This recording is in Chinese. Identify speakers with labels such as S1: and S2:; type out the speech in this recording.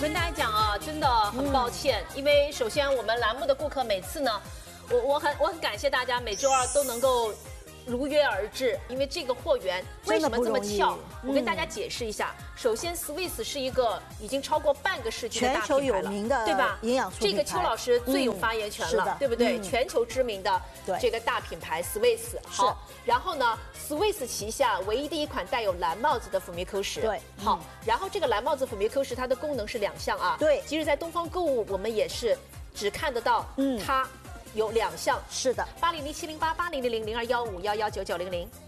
S1: 跟大家讲啊，真的很抱歉，因为首先我们栏目的顾客每次呢，我很感谢大家每周二都能够如约而至，因为这个货源为什么这么巧？我跟大家解释一下。首先 ，Swiss 是一个已经超过半个世纪的大品牌了，
S2: 全球有名的
S1: 对吧？
S2: 营养素品牌，
S1: 这个邱老师最有发言权了，对不对？全球知名的这个大品牌 Swiss。好，然后呢 ，Swiss 旗下唯一的一款带有蓝帽子的辅酶 Q 十。
S2: 对，
S1: 好，然后这个蓝帽子辅酶 Q 十它的功能是2项啊。
S2: 对，
S1: 其实，在东方购物我们也是只看得到它有2项。
S2: 是的
S1: ，80070880000215119900。